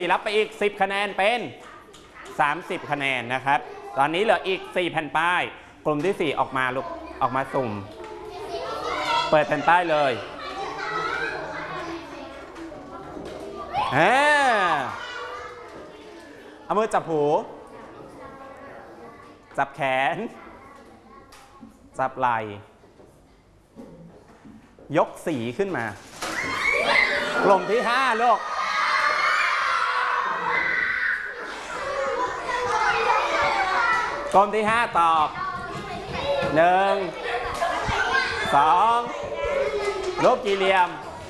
รับไปอีก10คะแนนเป็น30คะแนนนะครับตอนนี้เหลืออีก4แผ่นป้ายกลุ่มที่4ออกมาลูกออกมาสุ่มเปิดแผ่นป้ายเลยเอามือจับหูจับแขนจับไหล่ยกสีขึ้นมากลุ่มที่5ลูกกลุ่มที่5ตอบ1 2รูปกี่เหลี่ยม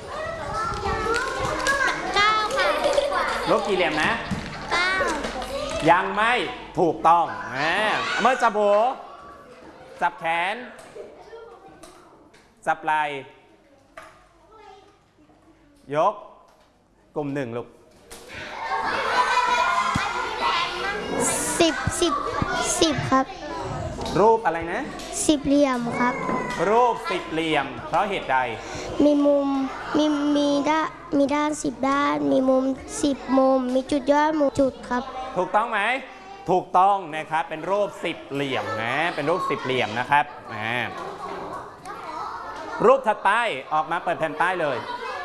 9ค่ะรูปกี่เหลี่ยมนะ 9 ยังไม่ถูกต้องเมื่อจับหูจับแขนจับไหล่ยกกลุ่ม1ลูก 10ครับรูปอะไรนะ 10เหลี่ยมครับรูป10เหลี่ยมเพราะเหตุใดมีมุมมีด้าน10ด้านมีมุม10มุมมีจุดยอดมุมจุดครับถูกต้องไหมถูกต้องนะครับเป็นรูป10เหลี่ยมนะเป็นรูป10เหลี่ยมนะครับรูปถัดไปออกมาเปิดแผ่นป้ายเลย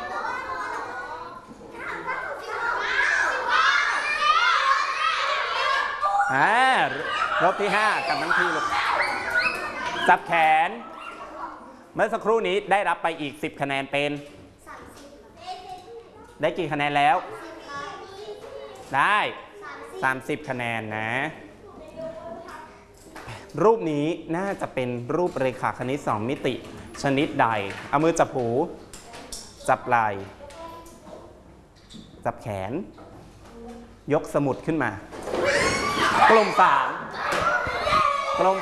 รูปที่5กับน้ำที่ลูกจับแขนเมื่อสักครู่นี้ได้รับไปอีก10คะแนนเป็นได้กี่คะแนนแล้วได้30คะแนนนะรูปนี้น่าจะเป็นรูปเรขาคณิต2มิติชนิดใดเอามือจับหูจับไหล่จับแขนยกสมุดขึ้นมากลุ่ม3กลุ่ม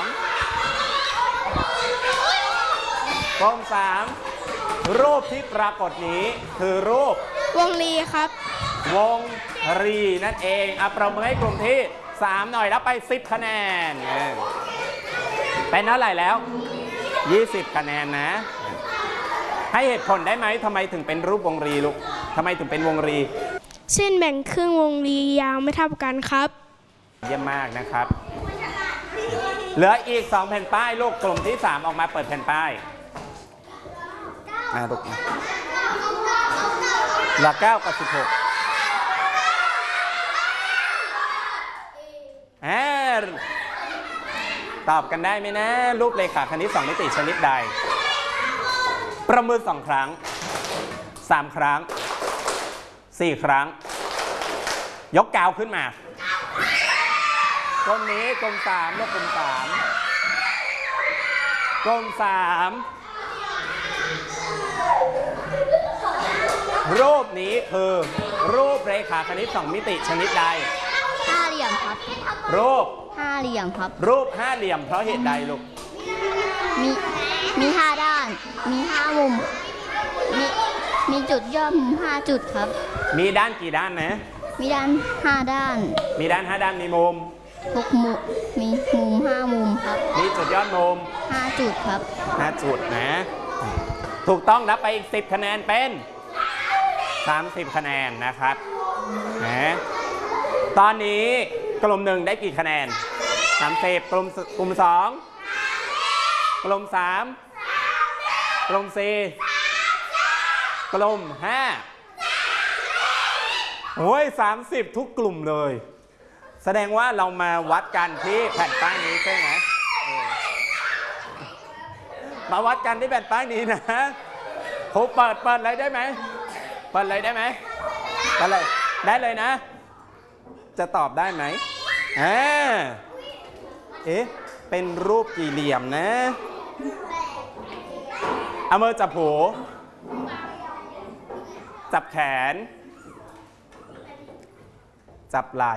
รูปที่ปรากฏนี้คือรูปวงรีครับวงรีนั่นเองประเมินให้กลุ่มที่3หน่อยแล้วไป10คะแนนเป็นเท่าไหร่แล้ว20คะแนนนะให้เหตุผลได้ไหมทำไมถึงเป็นรูปวงรีลูกทำไมถึงเป็นวงรีเส้นแบ่งครึ่งวงรียาวไม่เท่ากันครับเยี่ยมมากนะครับเหลืออีก2แผ่นป้ายลูกกลุ่มที่3ออกมาเปิดแผ่นป้ายมาลูกเหลือ9กับ16ตอบกันได้ไหมนะรูปเรขาคณิต2มิติชนิดใดประมือ2ครั้ง3ครั้ง4ครั้งยกกาวขึ้นมากลุ่มนี้กลุ่ม3ลูกกลุ่ม3รูปนี้คือรูปเรขาคณิต2มิติชนิดใด 5เหลี่ยมครับรูป 5เหลี่ยมครับรูป5เหลี่ยมเพราะเหตุใดลูกมี5ด้านมี5มุมมีจุดยอดมุม5จุดครับมีด้านกี่ด้านนะมีด้าน5ด้านมีด้าน5ด้านมีมุม 6มุมมีมุม5มุมครับมีจุดยอดมุม 5จุดครับ 5จุดนะถูกต้องรับไปอีก10คะแนนเป็น30คะแนนนะครับตอนนี้กลุ่ม1ได้กี่คะแนน30กลุ่ม2กลุ่ม3กลุ่ม4กลุ่ม5โอ้ย30ทุกกลุ่มเลยแสดงว่าเรามาวัดกันที่แผ่นป้ายนี้ใช่ไหมมาวัดกันที่แผ่นป้ายนี้นะครูเปิดเลยได้ไหมเปิดเลยได้ไหมเปิดเลยได้เลยนะจะตอบได้ไหมเป็นรูปกี่เหลี่ยมนะเอามือจับหูจับแขนจับไหล่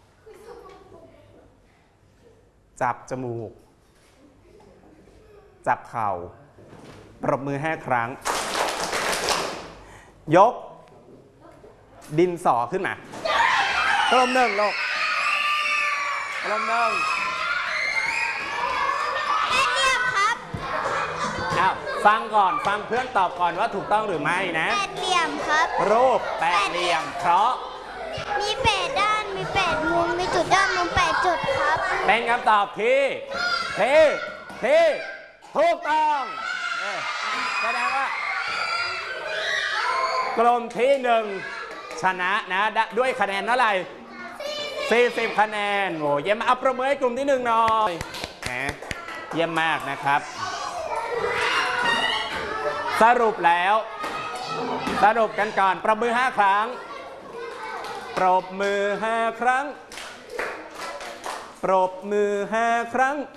จับจมูกจับเข่าปรบมือ5ครั้งยกดินสอขึ้นมากลุ่ม1ลูกกลุ่ม1ครับฟังก่อนฟังเพื่อนตอบก่อนว่าถูกต้องหรือไม่นะ 8เหลี่ยมครับรูป8เหลี่ยมเพราะเป็นคำตอบที่ถูกต้องแสดงว่ากลุ่มที่1ชนะนะด้วยคะแนนเท่าไหร่40 คะแนนโอ้เยี่ยมเอาประเมินให้กลุ่มที่1หน่อยเยี่ยมมากนะครับสรุปกันก่อนประมือ5 ครั้งปรบมือ5 ครั้งปรบมือ5 ครั้ง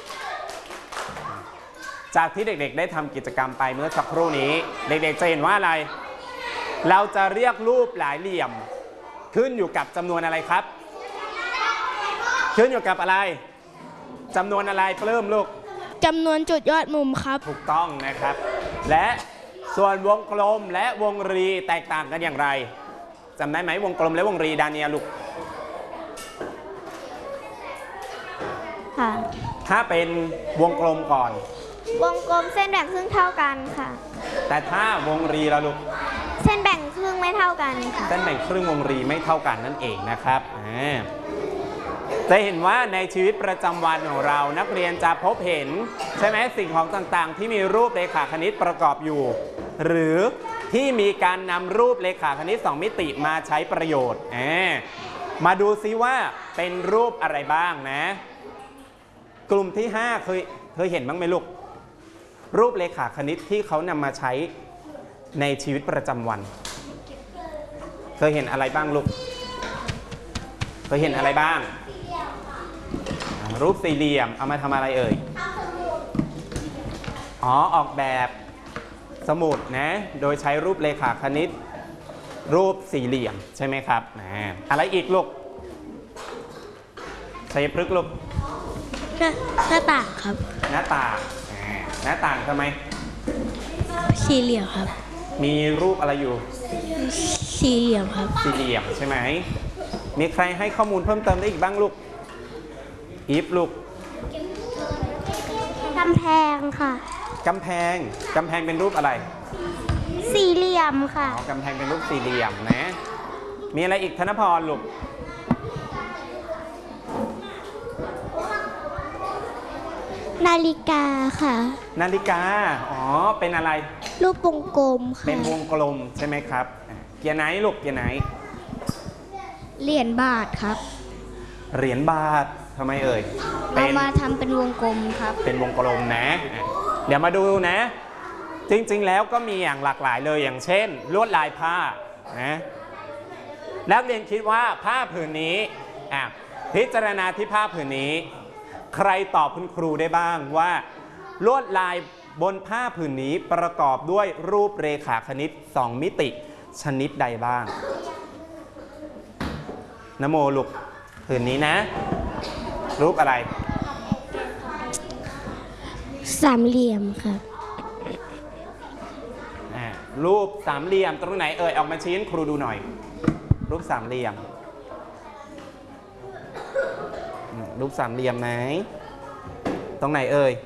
จากที่เด็กๆได้ทำกิจกรรมไปเมื่อสักครู่นี้เด็กๆจะเห็นว่าอะไรเราจะเรียกรูปหลายเหลี่ยมขึ้นอยู่กับจำนวนอะไรครับขึ้นอยู่กับอะไรจำนวนอะไรเพิ่มลูกจำนวนจุดยอดมุมครับถูกต้องนะครับและส่วนวงกลมและวงรีแตกต่างกันอย่างไรจำได้ไหมวงกลมและวงรีดาเนียลูกค่ะถ้าเป็นวงกลมก่อนวงกลมเส้นแบ่งครึ่งเท่ากันค่ะแต่ถ้าวงรีละลูกเส้นแบ่งครึ่งไม่เท่ากันค่ะเส้นแบ่งครึ่งวงรีไม่เท่ากันนั่นเองนะครับจะเห็นว่าในชีวิตประจำวันของเรานักเรียนจะพบเห็นใช่ไหมสิ่งของต่างๆที่มีรูปเรขาคณิตประกอบอยู่หรือที่มีการนำรูปเรขาคณิต2 มิติมาใช้ประโยชน์มาดูซิว่าเป็นรูปอะไรบ้างนะกลุ่มที่5เคยเห็นบ้างไหมลูกรูปเรขาคณิตที่เขานำมาใช้ในชีวิตประจำวันเคยเห็นอะไรบ้างลูกเคยเห็นอะไรบ้างรูปสี่เหลี่ยมเอามาทำอะไรเอ่ยออกแบบสมุดนะโดยใช้รูปเรขาคณิตรูปสี่เหลี่ยมใช่ไหมครับอะไรอีกลูกใช้พฤกษ์ลูกหน้าต่างครับหน้าต่างทำไมสี่เหลี่ยมครับมีรูปอะไรอยู่สี่เหลี่ยมครับสี่เหลี่ยมใช่ไหมมีใครให้ข้อมูลเพิ่มเติมได้อีกบ้างลูกอีฟลูกกำแพงค่ะกำแพงเป็นรูปอะไรสี่เหลี่ยมค่ะกำแพงเป็นรูปสี่เหลี่ยมนะมีอะไรอีกธนพรลูกนาฬิกาค่ะนาฬิกาเป็นอะไรรูปวงกลมค่ะเป็นวงกลมใช่ไหมครับเกียร์ไหนลูกเกียร์ไหนเหรียญบาทครับเหรียญบาททำไมเอ่ยเอามาทำเป็นวงกลมครับเป็นวงกลมนะเดี๋ยวมาดูนะจริงๆแล้วก็มีอย่างหลากหลายเลยอย่างเช่นลวดลายผ้านะนักเรียนคิดว่าผ้าผืนนี้พิจารณาที่ผ้าผืนนี้ใครตอบคุณครูได้บ้างว่าลวดลายบนผ้าผืนนี้ประกอบด้วยรูปเรขาคณิต2 มิติชนิดใดบ้างนโมลูกผืนนี้นะรูปอะไรสามเหลี่ยมครับรูปสามเหลี่ยมตรงไหนเอ่ยออกมาชี้ให้ครูดูหน่อยรูปสามเหลี่ยมรูปสามเหลี่ยมไหนตรงไหนเอ่ย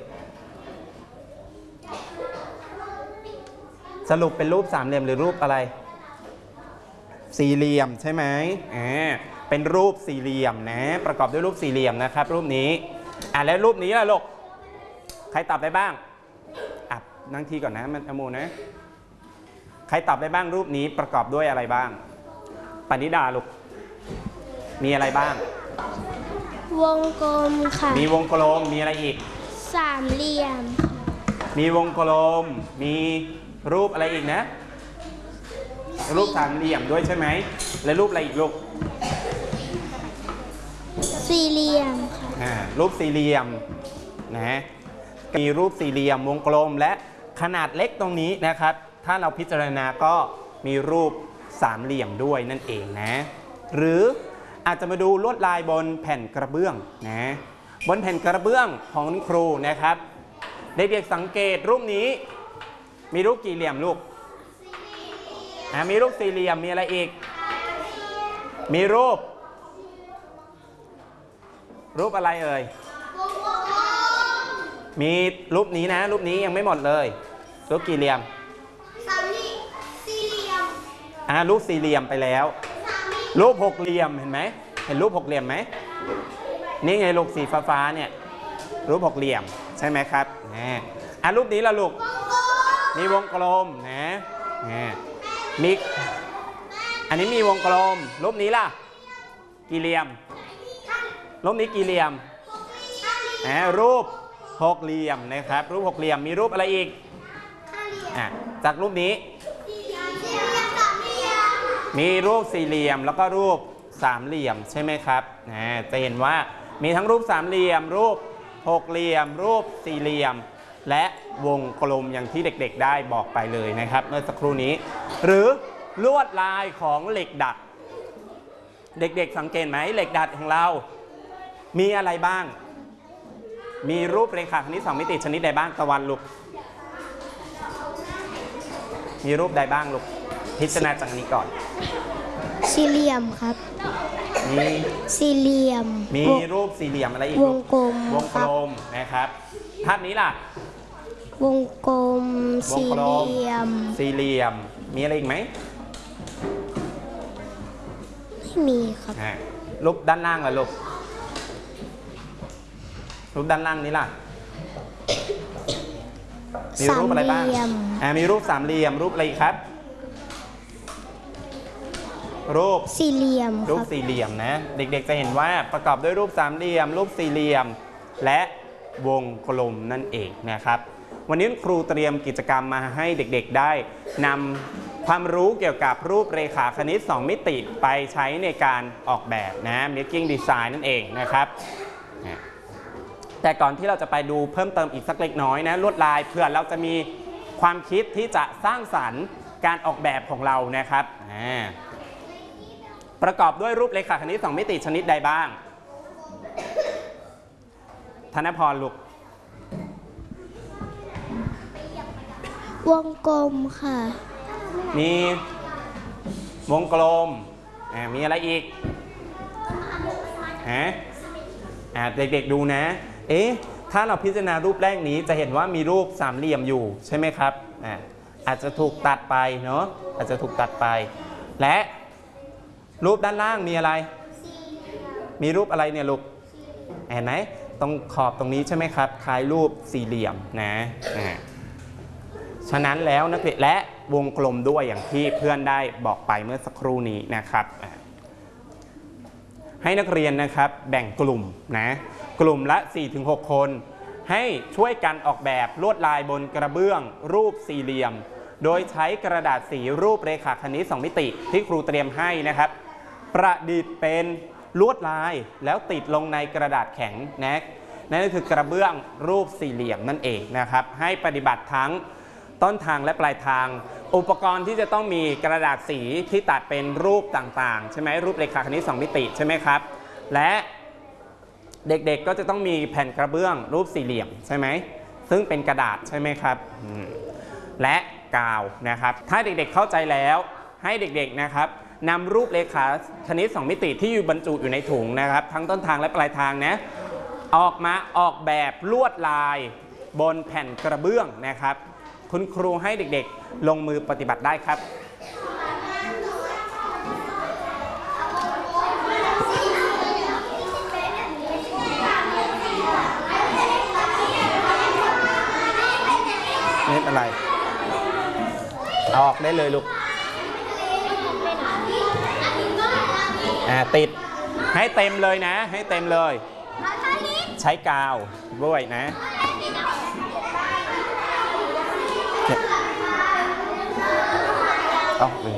สรุปเป็นรูปสามเหลี่ยมหรือรูปอะไรสี่เหลี่ยมใช่ไหมเป็นรูปสี่เหลี่ยมนะประกอบด้วยรูปสี่เหลี่ยมนะครับรูปนี้แล้วรูปนี้ล่ะลูกใครตอบได้บ้างนั่งทีก่อนนะมันอโมนะใครตอบได้บ้างรูปนี้ประกอบด้วยอะไรบ้างปณิดาลูกมีอะไรบ้างวงกลมค่ะมีวงกลมมีอะไรอีกสามเหลี่ยมมีวงกลมมีรูปอะไรอีกนะรูปสามเหลี่ยมด้วยใช่ไหมและรูปอะไรอีกลูกสี่เหลี่ยมค่ะรูปสี่เหลี่ยมนะมีรูปสี่เหลี่ยมวงกลมและขนาดเล็กตรงนี้นะครับถ้าเราพิจารณาก็มีรูปสามเหลี่ยมด้วยนั่นเองนะหรืออาจจะมาดูลวดลายบนแผ่นกระเบื้องนะบนแผ่นกระเบื้องของครูนะครับเด็กๆสังเกตรูปนี้มีรูปกี่เหลี่ยมลูกมีรูปสี่เหลี่ยมมีอะไรอีกมีรูปอะไรเอ่ยมีรูปนี้นะรูปนี้ยังไม่หมดเลยรูปกี่เหลี่ยมสี่เหลี่ยมรูปสี่เหลี่ยมไปแล้วรูปหกเหลี่ยมเห็นไหมเห็นรูปหกเหลี่ยมไหมนี่ไงลูกสีฟ้าเนี่ยรูปหกเหลี่ยมใช่ไหมครับรูปนี้ล่ะลูกมีวงกลมนะมีอันนี้มีวงกลมรูปนี้ล่ะกี่เหลี่ยมรูปนี้กี่เหลี่ยมรูปหกเหลี่ยมนะครับรูปหกเหลี่ยมมีรูปอะไรอีกจากรูปนี้มีรูปสี่เหลี่ยมแล้วก็รูปสามเหลี่ยมใช่ไหมครับจะเห็นว่ามีทั้งรูปสามเหลี่ยมรูปหกเหลี่ยมรูปสี่เหลี่ยมและวงกลมอย่างที่เด็กๆได้บอกไปเลยนะครับเมื่อสักครู่นี้หรือลวดลายของเหล็กดัดเด็กๆสังเกตไหมเหล็กดัดของเรามีอะไรบ้างมีรูปเรขาคณิต2มิติชนิดใดบ้างตะวันลูกมีรูปใดบ้างลูกพิจารณาจากนี้ก่อนสี่เหลี่ยมครับมีสี่เหลี่ยมมีรูปสี่เหลี่ยมอะไรอีกวงกลมวงกลมนะครับภาพนี้ล่ะวงกลมสี่เหลี่ยมมีอะไรอีกไหมไม่มีครับรูปด้านล่างล่ะลูกรูปด้านล่างนี้ล่ะมีรูปอะไรบ้างมีรูปสามเหลี่ยมรูปอะไรครับรูปสี่เหลี่ยมรูปสี่เหลี่ยมนะเด็กๆจะเห็นว่าประกอบด้วยรูปสามเหลี่ยมรูปสี่เหลี่ยมและวงกลมนั่นเองนะครับวันนี้ครูเตรียมกิจกรรมมาให้เด็กๆได้นำความรู้เกี่ยวกับรูปเรขาคณิต2มิติไปใช้ในการออกแบบนะ making design นั่นเองนะครับแต่ก่อนที่เราจะไปดูเพิ่มเติมอีกสักเล็กน้อยนะลวดลายเพื่อเราจะมีความคิดที่จะสร้างสรรค์การออกแบบของเรานะครับประกอบด้วยรูปเรขาคณิต2มิติชนิดใดบ้างธนพรลูกวงกลมค่ะมีวงกลมมีอะไรอีกเด็กๆดูนะถ้าเราพิจารณารูปแรกนี้จะเห็นว่ามีรูปสามเหลี่ยมอยู่ใช่ไหมครับอาจจะถูกตัดไปเนาะอาจจะถูกตัดไปและรูปด้านล่างมีอะไรมีรูปอะไรเนี่ยลูกเห็นไหมตรงขอบตรงนี้ใช่ไหมครับคล้ายรูปสี่เหลี่ยมนะฉะนั้นแล้วนักเรียนและวงกลมด้วยอย่างที่เพื่อนได้บอกไปเมื่อสักครู่นี้นะครับให้นักเรียนนะครับแบ่งกลุ่มนะกลุ่มละ 4-6 คนให้ช่วยกันออกแบบลวดลายบนกระเบื้องรูปสี่เหลี่ยมโดยใช้กระดาษสีรูปเรขาคณิต2มิติที่ครูเตรียมให้นะครับประดิษฐ์เป็นลวดลายแล้วติดลงในกระดาษแข็งนะนั่นก็คือกระเบื้องรูปสี่เหลี่ยมนั่นเองนะครับให้ปฏิบัติทั้งต้นทางและปลายทางอุปกรณ์ที่จะต้องมีกระดาษสีที่ตัดเป็นรูปต่างๆใช่ไหมรูปเรขาคณิต2มิติใช่ไหมครับและเด็กๆก็จะต้องมีแผ่นกระเบื้องรูปสี่เหลี่ยมใช่ไหมซึ่งเป็นกระดาษใช่ไหมครับและกาวนะครับถ้าเด็กๆเข้าใจแล้วให้เด็กๆนะครับนำรูปเรขาคณิต2มิติที่อยู่บรรจุอยู่ในถุงนะครับทั้งต้นทางและปลายทางนะออกมาออกแบบลวดลายบนแผ่นกระเบื้องนะครับคุณครูให้เด็กๆลงมือปฏิบัติได้ครับเม็ดอะไรเอาออกได้เลยลูกติดให้เต็มเลยนะให้เต็มเลยใช้กาวด้วยนะเอาเลย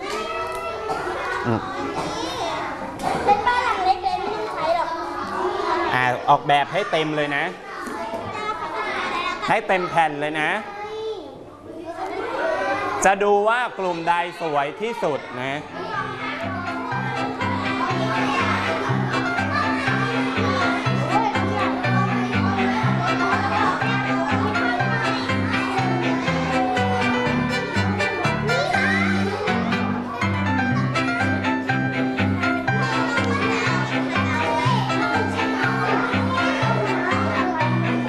เป็นบ้านหลังเล็กเลยไม่ต้องใช้หรอกออกแบบให้เต็มเลยนะให้เต็มแผ่นเลยนะจะดูว่ากลุ่มใดสวยที่สุดนะ